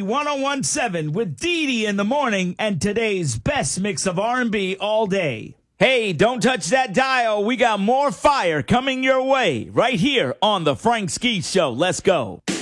1017 with Dee Dee in the morning and today's best mix of R&B all day. Hey, don't touch that dial. We got more fire coming your way right here on The Frank Ski Show. Let's go.